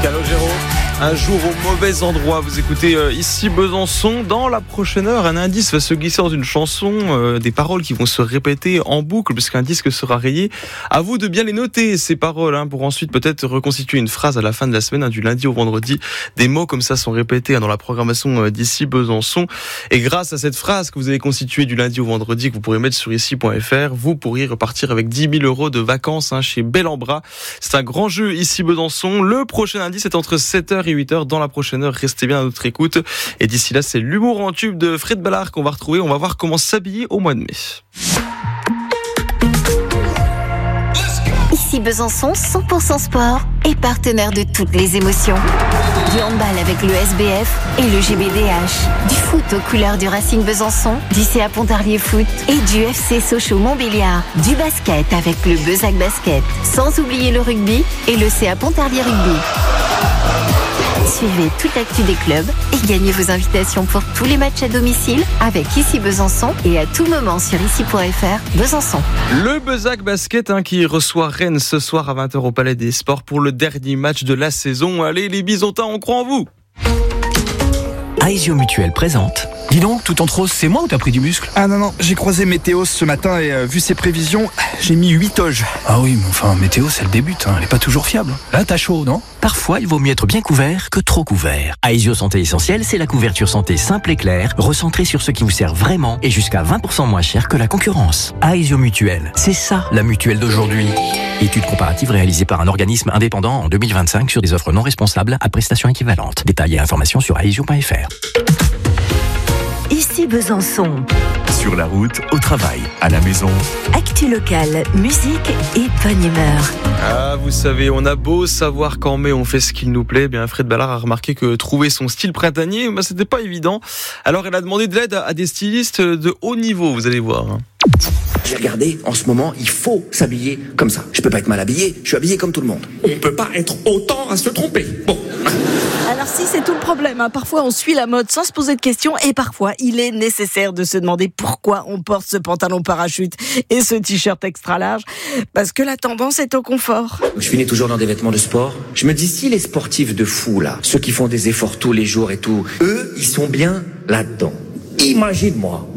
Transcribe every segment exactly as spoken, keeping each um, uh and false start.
Calogero, un jour au mauvais endroit. Vous écoutez euh, ici Besançon. Dans la prochaine heure, un indice va se glisser dans une chanson, euh, des paroles qui vont se répéter en boucle puisqu'un disque sera rayé. À vous de bien les noter, ces paroles, hein, pour ensuite peut-être reconstituer une phrase à la fin de la semaine, hein, du lundi au vendredi. Des mots comme ça sont répétés, hein, dans la programmation euh, d'ici Besançon. Et grâce à cette phrase que vous avez constituée du lundi au vendredi, que vous pourrez mettre sur ici point f r, vous pourriez repartir avec dix mille euros de vacances, hein, chez Bel en Bras. C'est un grand jeu ici Besançon. Le prochain indice est entre sept heures et huit heures. Dans la prochaine heure, restez bien à notre écoute. Et d'ici là, c'est l'humour en tube de Fred Ballard qu'on va retrouver. On va voir comment s'habiller au mois de mai. Ici Besançon, cent pour cent sport et partenaire de toutes les émotions. Du handball avec le S B F et le G B D H. Du foot aux couleurs du Racing Besançon, du C A Pontarlier Foot et du F C Sochaux Montbéliard. Du basket avec le Bezac Basket. Sans oublier le rugby et le C A Pontarlier Rugby. Suivez toute l'actu des clubs et gagnez vos invitations pour tous les matchs à domicile avec Ici Besançon et à tout moment sur ici point f r. Besançon. Le Bezac Basket, hein, qui reçoit Rennes ce soir à vingt heures au Palais des Sports pour le dernier match de la saison. Allez les Bisontins, on croit en vous. Aesio Mutuel présente. Dis donc, tout en rose, c'est moi ou t'as pris du muscle? Ah non, non, j'ai croisé Météos ce matin et euh, vu ses prévisions, j'ai mis huit oges. Ah oui, mais enfin, Météos, elle débute, hein, elle est pas toujours fiable. Là, t'as chaud, non? Parfois, il vaut mieux être bien couvert que trop couvert. Aesio Santé Essentielle, c'est la couverture santé simple et claire, recentrée sur ce qui vous sert vraiment et jusqu'à vingt pour cent moins cher que la concurrence. Aesio Mutuel, c'est ça, la mutuelle d'aujourd'hui. Étude comparative réalisée par un organisme indépendant en deux mille vingt-cinq sur des offres non responsables à prestations équivalentes. Détails et informations sur aesio point f r. Ici Besançon. Sur la route, au travail, à la maison. Actu locale, musique et bonne humeur. Ah, vous savez, on a beau savoir qu'en mai on fait ce qu'il nous plaît, eh bien Fred Ballard a remarqué que trouver son style printanier, bah, c'était pas évident. Alors elle a demandé de l'aide à, à des stylistes de haut niveau, vous allez voir. Hein. J'ai regardé, en ce moment, il faut s'habiller comme ça. Je peux pas être mal habillé, je suis habillé comme tout le monde. On peut pas être autant à se tromper. Bon. Alors si, c'est tout le problème, hein. Parfois on suit la mode sans se poser de questions et parfois il est nécessaire de se demander pourquoi on porte ce pantalon parachute et ce t-shirt extra large, parce que la tendance est au confort. Je finis toujours dans des vêtements de sport. Je me dis, si les sportifs de fou là, ceux qui font des efforts tous les jours et tout, eux, ils sont bien là-dedans. Imagine-moi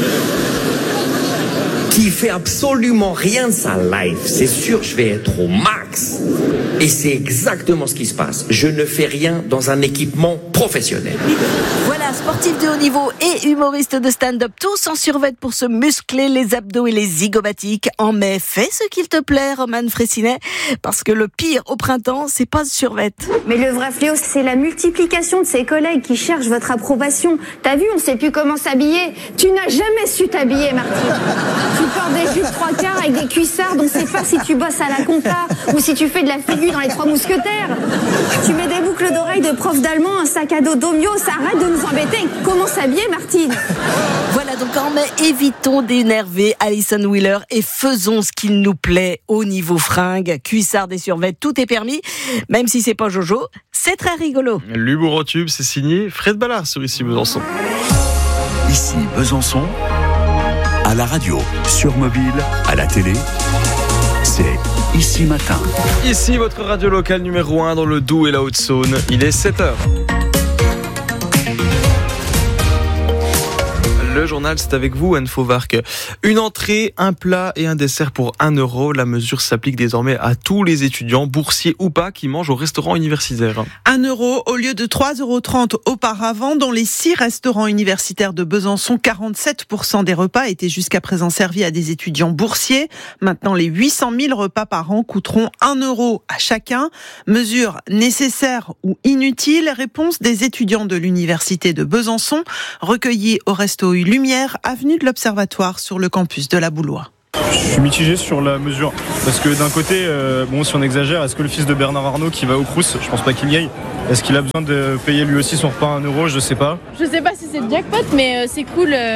qui fait absolument rien de sa life, c'est sûr je vais être au max. Et c'est exactement ce qui se passe. Je ne fais rien dans un équipement professionnel. Voilà, sportifs de haut niveau et humoristes de stand-up, tous en survêt pour se muscler les abdos et les zygomatiques. En mai, fais ce qu'il te plaît, Roman Fressinet, parce que le pire au printemps, c'est pas ce survêt. Mais le vrai fléau, c'est la multiplication de ses collègues qui cherchent votre approbation. T'as vu, on sait plus comment s'habiller. Tu n'as jamais su t'habiller, Martine. Tu portes des jupes trois quarts avec des cuissards, on sait pas si tu bosses à la compta ou si tu fais de la figure dans les Trois Mousquetaires. Tu mets des boucles d'oreilles de prof d'allemand, un sac à dos d'Omio, ça arrête de nous embêter. Comment s'habiller, Martine? Voilà, donc en mai, évitons d'énerver Alison Wheeler et faisons ce qu'il nous plaît au niveau fringues, cuissards et survêtements, tout est permis, même si c'est pas Jojo, c'est très rigolo. L'humour au tube, c'est signé Fred Ballard sur Ici Besançon. Ici Besançon, à la radio, sur mobile, à la télé, c'est Ici Matin. Ici votre radio locale numéro un dans le Doubs et la Haute-Saône. Il est sept heures. Le journal, c'est avec vous, Anne Fauvarc. Une entrée, un plat et un dessert pour un euro. La mesure s'applique désormais à tous les étudiants, boursiers ou pas, qui mangent au restaurant universitaire. un euro au lieu de trois euros trente auparavant. Dans les six restaurants universitaires de Besançon, quarante-sept pour cent des repas étaient jusqu'à présent servis à des étudiants boursiers. Maintenant, les huit cent mille repas par an coûteront un euro à chacun. Mesure nécessaire ou inutile? Réponse des étudiants de l'université de Besançon, recueillis au resto Lumière, avenue de l'Observatoire sur le campus de la Boulois. Je suis mitigé sur la mesure, parce que d'un côté, euh, bon, si on exagère, est-ce que le fils de Bernard Arnault qui va au Crous, je pense pas qu'il y aille, est-ce qu'il a besoin de payer lui aussi son repas à un euro, je sais pas. Je sais pas si c'est le jackpot, mais euh, c'est cool euh,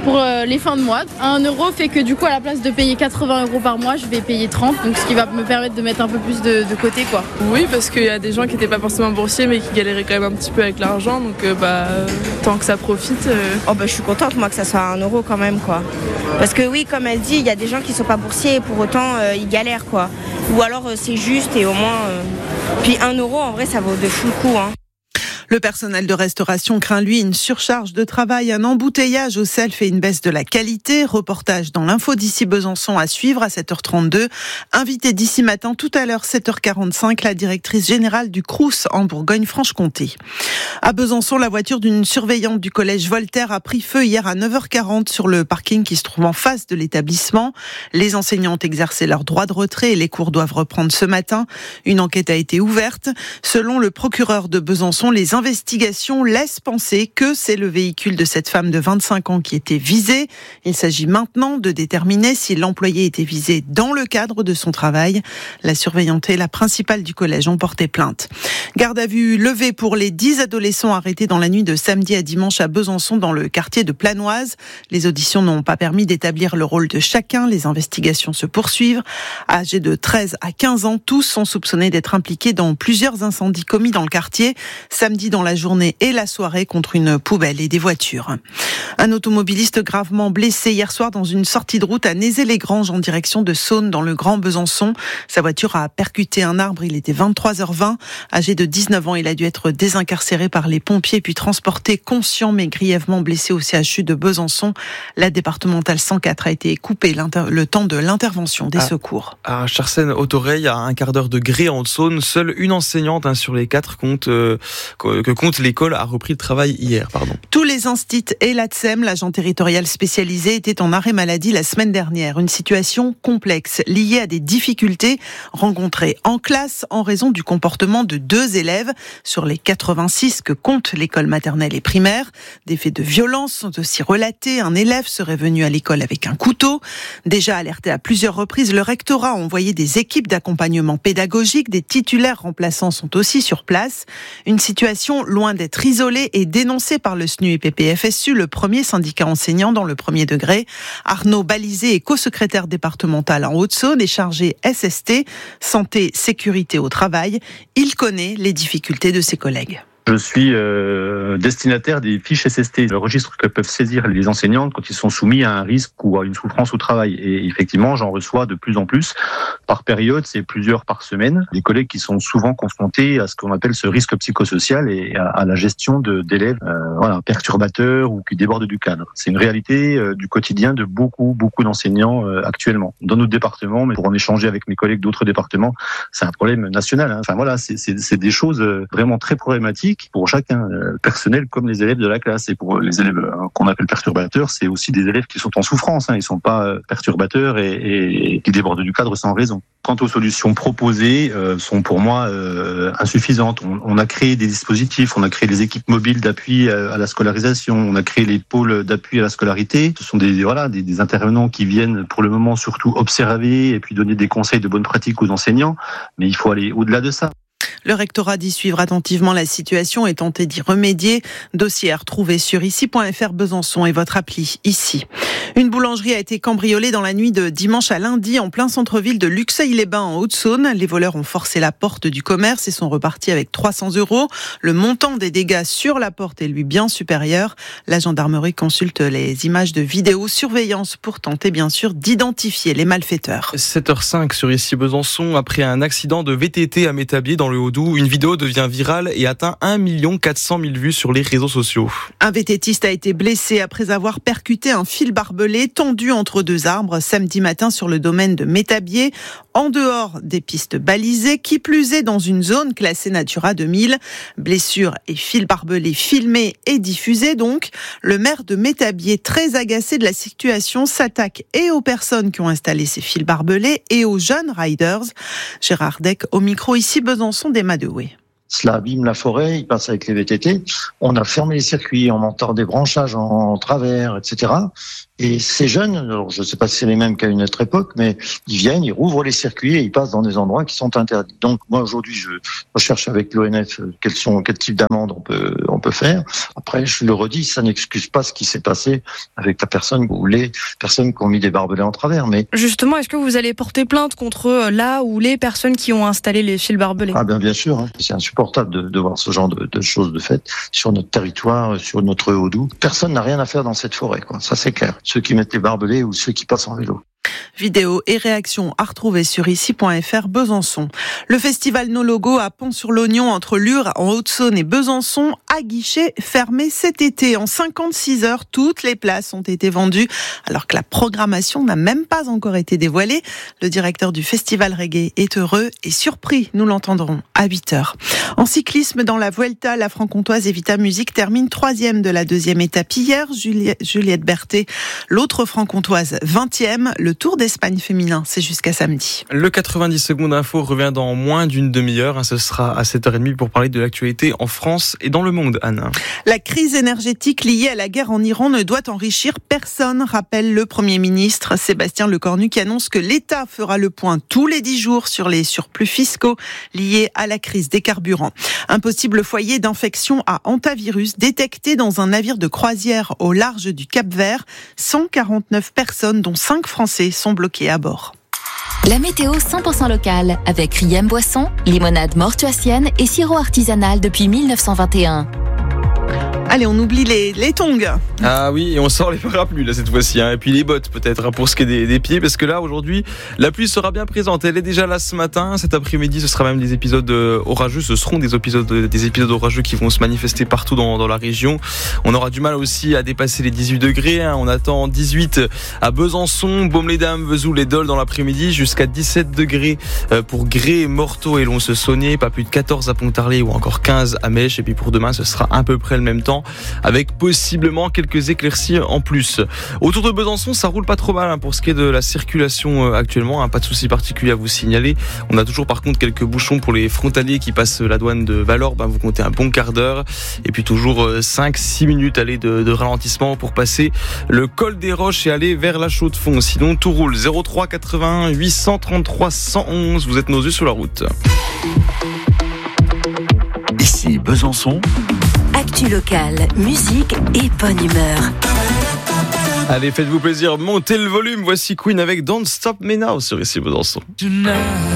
pour euh, les fins de mois. Un euro fait que du coup, à la place de payer quatre-vingts euros par mois, je vais payer trente, donc ce qui va me permettre de mettre un peu plus de, de côté, quoi. Oui, parce qu'il y a des gens qui n'étaient pas forcément boursiers, mais qui galéraient quand même un petit peu avec l'argent, donc euh, bah, euh, tant que ça profite. Euh... Oh bah, je suis contente, moi, que ça soit un euro quand même, quoi. Parce que oui, comme elle dit, il y a des gens qui ne sont pas boursiers et pour autant, euh, ils galèrent, quoi. Ou alors, euh, c'est juste et au moins... Euh... Puis un euro, en vrai, ça vaut de fou le coup, hein. Le personnel de restauration craint, lui, une surcharge de travail, un embouteillage au self et une baisse de la qualité. Reportage dans l'info d'ici Besançon à suivre à sept heures trente-deux. Invitée d'ici matin, tout à l'heure, sept heures quarante-cinq, la directrice générale du Crous en Bourgogne-Franche-Comté. À Besançon, la voiture d'une surveillante du collège Voltaire a pris feu hier à neuf heures quarante sur le parking qui se trouve en face de l'établissement. Les enseignants ont exercé leur droit de retrait et les cours doivent reprendre ce matin. Une enquête a été ouverte. Selon le procureur de Besançon, les investigations laissent penser que c'est le véhicule de cette femme de vingt-cinq ans qui était visé. Il s'agit maintenant de déterminer si l'employé était visé dans le cadre de son travail. La surveillante et la principale du collège ont porté plainte. Garde à vue levée pour les dix adolescents arrêtés dans la nuit de samedi à dimanche à Besançon dans le quartier de Planoise. Les auditions n'ont pas permis d'établir le rôle de chacun. Les investigations se poursuivent. Âgés de treize à quinze ans, tous sont soupçonnés d'être impliqués dans plusieurs incendies commis dans le quartier. Samedi dans la journée et la soirée contre une poubelle et des voitures. Un automobiliste gravement blessé hier soir dans une sortie de route à Nézé-les-Granges en direction de Saône dans le Grand Besançon. Sa voiture a percuté un arbre, il était vingt-trois heures vingt. Âgé de dix-neuf ans, il a dû être désincarcéré par les pompiers puis transporté conscient mais grièvement blessé au C H U de Besançon. La départementale cent quatre a été coupée le temps de l'intervention des ah, secours. À Charsène-Haute-Oreille, à un quart d'heure de Gré en Haute-Saône, seule une enseignante hein, sur les quatre compte, euh, que compte l'école a repris le travail hier. Pardon. Tous les instits et l'A T S E M, l'agent territorial spécialisé, étaient en arrêt maladie la semaine dernière. Une situation complexe liée à des difficultés rencontrées en classe en raison du comportement de deux élèves sur les quatre-vingt-six que compte l'école maternelle et primaire. Des faits de violence sont aussi relatés. Un élève serait venu à l'école avec un couteau. Déjà alerté à plusieurs reprises, le rectorat a envoyé des équipes d'accompagnement pédagogique. Des titulaires remplaçants sont aussi sur place. Une situation loin d'être isolée et dénoncée par le S N U et P P F S U, le premier syndicat enseignant dans le premier degré. Arnaud Balizé est co-secrétaire départemental en Haute-Saône et chargé S S T, santé, sécurité au travail. Il connaît les difficultés de ses collègues. Je suis euh, destinataire des fiches S S T, le registre que peuvent saisir les enseignants quand ils sont soumis à un risque ou à une souffrance au travail. Et effectivement, j'en reçois de plus en plus. Par période, c'est plusieurs par semaine. Des collègues qui sont souvent confrontés à ce qu'on appelle ce risque psychosocial et à, à la gestion de, d'élèves euh, voilà, perturbateurs ou qui débordent du cadre. C'est une réalité euh, du quotidien de beaucoup, beaucoup d'enseignants euh, actuellement. Dans notre département, mais pour en échanger avec mes collègues d'autres départements, c'est un problème national. Hein. Enfin voilà, c'est, c'est, c'est des choses vraiment très problématiques pour chacun, le personnel comme les élèves de la classe. Et pour les élèves qu'on appelle perturbateurs, c'est aussi des élèves qui sont en souffrance. Hein. Ils ne sont pas perturbateurs et, et, et qui débordent du cadre sans raison. Quant aux solutions proposées, euh, sont pour moi euh, insuffisantes. On, on a créé des dispositifs, on a créé des équipes mobiles d'appui à, à la scolarisation, on a créé les pôles d'appui à la scolarité. Ce sont des, voilà, des, des intervenants qui viennent pour le moment surtout observer et puis donner des conseils de bonne pratique aux enseignants. Mais il faut aller au-delà de ça. Le rectorat dit suivre attentivement la situation et tenter d'y remédier. Dossier à retrouver sur ici point f r Besançon et votre appli ici. Une boulangerie a été cambriolée dans la nuit de dimanche à lundi en plein centre-ville de Luxeuil-les-Bains en Haute-Saône. Les voleurs ont forcé la porte du commerce et sont repartis avec trois cents euros. Le montant des dégâts sur la porte est lui bien supérieur. La gendarmerie consulte les images de vidéosurveillance pour tenter bien sûr d'identifier les malfaiteurs. sept heures cinq sur ici Besançon. Après un accident de V T T à Métabier dans le Haut-Doubs, une vidéo devient virale et atteint un million quatre cent mille vues sur les réseaux sociaux. Un VTTiste a été blessé après avoir percuté un fil barbelé tendu entre deux arbres samedi matin sur le domaine de Métabier, en dehors des pistes balisées, qui plus est dans une zone classée Natura deux mille. Blessures et fil barbelé filmés et diffusés donc. Le maire de Métabier, très agacé de la situation, s'attaque et aux personnes qui ont installé ces fils barbelés et aux jeunes riders. Gérard Deck au micro ici Besançon d'Emma Dewey. Cela abîme la forêt, il passe avec les V T T. On a fermé les circuits, on entend des branchages en travers, et cetera. Et ces jeunes, alors je ne sais pas si c'est les mêmes qu'à une autre époque, mais ils viennent, ils rouvrent les circuits et ils passent dans des endroits qui sont interdits. Donc moi aujourd'hui, je recherche avec l'O N F quels sont quel type d'amende on peut on peut faire. Après, je le redis, ça n'excuse pas ce qui s'est passé avec la personne ou les personnes qui ont mis des barbelés en travers. Mais justement, est-ce que vous allez porter plainte contre là ou les personnes qui ont installé les fils barbelés? Ah bien bien sûr, hein. C'est insupportable de, de voir ce genre de, de choses de fait sur notre territoire, sur notre Haut-Doubs. Personne n'a rien à faire dans cette forêt, quoi. Ça c'est clair. Ceux qui mettent les barbelés ou ceux qui passent en vélo. Vidéos et réactions à retrouver sur ici point f r Besançon. Le festival No Logo à Pont-sur-l'Oignon entre Lure en Haute-Saône et Besançon à guichet fermé cet été. En cinquante-six heures, toutes les places ont été vendues alors que la programmation n'a même pas encore été dévoilée. Le directeur du festival reggae est heureux et surpris. Nous l'entendrons à huit heures. En cyclisme, dans la Vuelta, la franc-comtoise Evita Music termine troisième de la deuxième étape hier. Juliette, Juliette Berthet, l'autre franc-comtoise, vingtième. Le Tour d'Espagne féminin, c'est jusqu'à samedi. Le quatre-vingt-dix secondes info revient dans moins d'une demi-heure. Ce sera à sept heures trente pour parler de l'actualité en France et dans le monde, Anne. La crise énergétique liée à la guerre en Iran ne doit enrichir personne, rappelle le Premier ministre Sébastien Lecornu, qui annonce que l'État fera le point tous les dix jours sur les surplus fiscaux liés à la crise des carburants. Un possible foyer d'infection à hantavirus détecté dans un navire de croisière au large du Cap-Vert. cent quarante-neuf personnes, dont cinq Français, sont bloqués à bord. La météo cent pour cent locale avec Riem Boisson, limonade mortuacienne et sirop artisanal depuis mille neuf cent vingt et un. Allez, on oublie les, les tongs. Ah oui, et on sort les parapluies là cette fois-ci, hein. Et puis les bottes peut-être, hein, pour ce qui est des, des pieds, parce que là aujourd'hui, la pluie sera bien présente. Elle est déjà là ce matin, cet après-midi, ce sera même des épisodes orageux. Ce seront des épisodes, des épisodes orageux qui vont se manifester partout dans, dans la région. On aura du mal aussi à dépasser les dix-huit degrés. Hein. On attend dix-huit à Besançon, Baume-les-Dames, Vesoul et Dole dans l'après-midi, jusqu'à dix-sept degrés pour Gré, Morteau et Lons-Saunier, pas plus de quatorze à Pontarlier ou encore quinze à Mèche. Et puis pour demain, ce sera à peu près le même temps, avec possiblement quelques éclaircies en plus. Autour de Besançon, ça roule pas trop mal, hein, pour ce qui est de la circulation actuellement, hein, pas de souci particulier à vous signaler. On a toujours par contre quelques bouchons pour les frontaliers qui passent la douane de Valorbe, hein, vous comptez un bon quart d'heure, et puis toujours cinq six minutes aller de, de ralentissement pour passer le col des Roches et aller vers la Chaux-de-Fonds. Sinon tout roule. Zéro trois quatre-vingts huit cent trente-trois cent onze, vous êtes nos yeux sur la route. Ici Besançon. Actu locale, musique et bonne humeur. Allez, faites-vous plaisir, montez le volume. Voici Queen avec Don't Stop Me Now sur Ici Besançon.